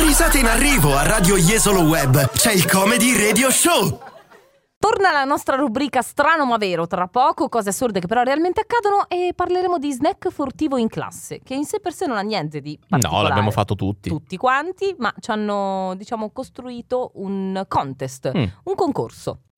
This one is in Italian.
Risate in arrivo a Radio Jesolo Web. C'è il Comedy Radio Show. Torna la nostra rubrica Strano ma vero, tra poco, cose assurde che però realmente accadono, e parleremo di snack furtivo in classe, che in sé per sé non ha niente di particolare. No, l'abbiamo fatto tutti. Tutti quanti, ma ci hanno, costruito un contest, un concorso.